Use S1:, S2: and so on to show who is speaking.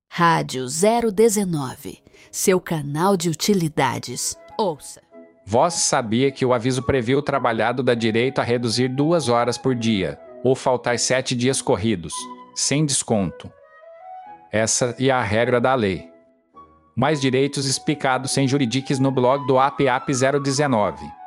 S1: Rádio 019, seu canal de utilidades. Ouça.
S2: Vós sabia que o aviso prevê o trabalhado dá direito a reduzir 2 horas por dia, ou faltar 7 dias corridos, sem desconto. Essa é a regra da lei. Mais direitos explicados sem juridiques no blog do APAP 019.